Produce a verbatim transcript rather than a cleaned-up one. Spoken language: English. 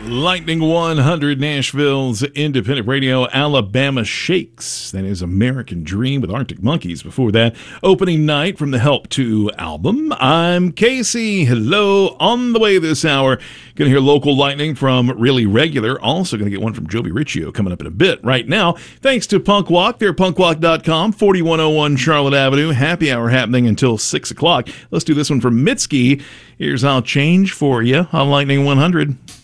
Lightning one hundred, Nashville's independent radio. Alabama Shakes. That is American Dream with Arctic Monkeys. Before that, opening night from the Help To album. I'm Casey. Hello. On the way this hour, going to hear local lightning from Really Regular. Also going to get one from Joby Riccio coming up in a bit. Right now, thanks to Punk Walk. They're punk walk dot com, forty-one oh one Charlotte Avenue. Happy hour happening until six o'clock. Let's do this one from Mitski. Here's I'll Change For You on Lightning one hundred.